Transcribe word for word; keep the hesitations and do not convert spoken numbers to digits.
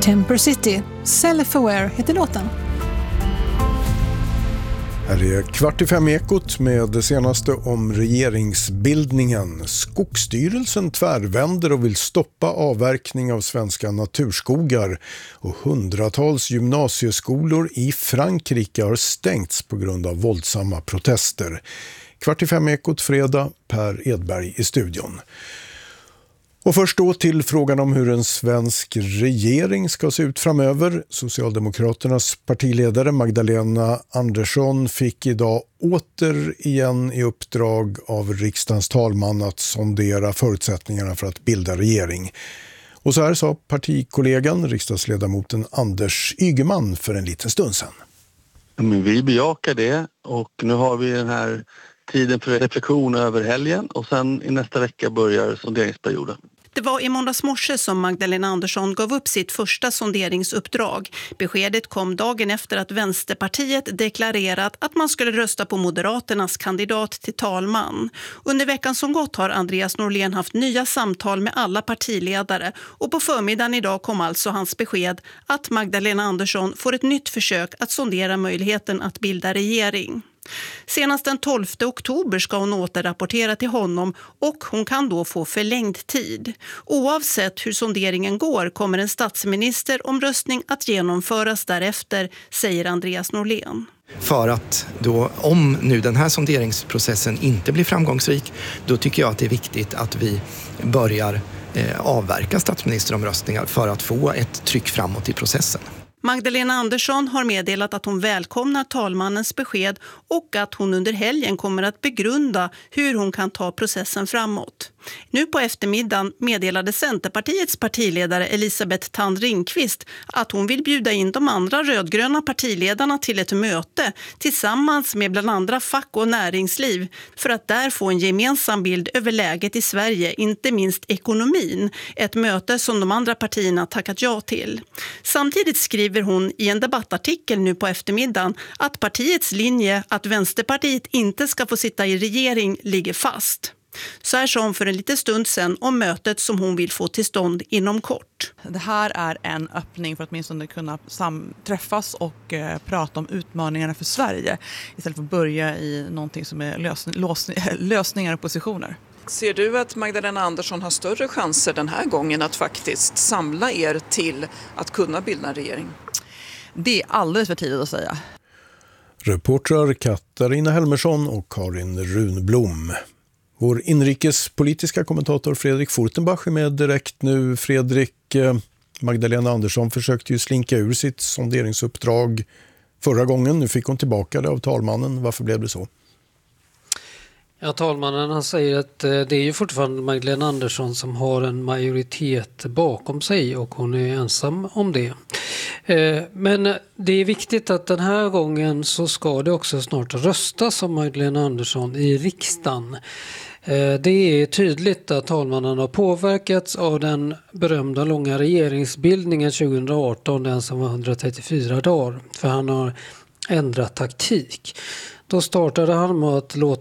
Temper City, Self-Aware heter låten. Här är Kvart i fem ekot med det senaste om regeringsbildningen. Skogsstyrelsen tvärvänder och vill stoppa avverkning av svenska naturskogar. Och hundratals gymnasieskolor i Frankrike har stängts på grund av våldsamma protester. Kvart i fem ekot fredag, Per Edberg i studion. Och först då till frågan om hur en svensk regering ska se ut framöver. Socialdemokraternas partiledare Magdalena Andersson fick idag återigen i uppdrag av riksdagens talman att sondera förutsättningarna för att bilda regering. Och så här sa partikollegan, riksdagsledamoten Anders Ygeman för en liten stund sedan. Men vi bejakar det och nu har vi den här tiden för reflektion över helgen och sen i nästa vecka börjar sonderingsperioden. Det var i måndags morse som Magdalena Andersson gav upp sitt första sonderingsuppdrag. Beskedet kom dagen efter att Vänsterpartiet deklarerat att man skulle rösta på Moderaternas kandidat till talman. Under veckan som gått har Andreas Norlén haft nya samtal med alla partiledare och på förmiddagen idag kom alltså hans besked att Magdalena Andersson får ett nytt försök att sondera möjligheten att bilda regering. Senast den tolfte oktober ska hon återrapportera till honom och hon kan då få förlängd tid. Oavsett hur sonderingen går kommer en statsministeromröstning att genomföras därefter, säger Andreas Norlén. För att då, om nu den här sonderingsprocessen inte blir framgångsrik, då tycker jag att det är viktigt att vi börjar eh, avverka statsministeromröstningar för att få ett tryck framåt i processen. Magdalena Andersson har meddelat att hon välkomnar talmannens besked och att hon under helgen kommer att begrunda hur hon kan ta processen framåt. Nu på eftermiddagen meddelade Centerpartiets partiledare Elisabeth Thand Ringqvist att hon vill bjuda in de andra rödgröna partiledarna till ett möte tillsammans med bland andra fack och näringsliv för att där få en gemensam bild över läget i Sverige, inte minst ekonomin. Ett möte som de andra partierna tackat ja till. Samtidigt skriver hon i en debattartikel nu på eftermiddagen att partiets linje att Vänsterpartiet inte ska få sitta i regering ligger fast. Så här sa hon för en liten stund sedan om mötet som hon vill få till stånd inom kort. Det här är en öppning för att åtminstone kunna sam- träffas och eh, prata om utmaningarna för Sverige istället för att börja i någonting som är lös- lös- lösningar och positioner. Ser du att Magdalena Andersson har större chanser den här gången att faktiskt samla er till att kunna bilda en regering? Det är alldeles för tidigt att säga. Reportrar Katarina Helmersson och Karin Runblom. Vår inrikespolitiska kommentator Fredrik Fortenbach är med direkt nu. Fredrik, eh, Magdalena Andersson försökte ju slinka ur sitt sonderingsuppdrag förra gången. Nu fick hon tillbaka det av talmannen. Varför blev det så? Ja, talmannen han säger att eh, det är ju fortfarande Magdalena Andersson som har en majoritet bakom sig och hon är ensam om det. Eh, men det är viktigt att den här gången så ska det också snart röstas om Magdalena Andersson i riksdagen. Eh, det är tydligt att talmannen har påverkats av den berömda långa regeringsbildningen tjugo arton, den som var hundratrettiofyra dagar, för han har ändrat taktik. Då startade han med att låta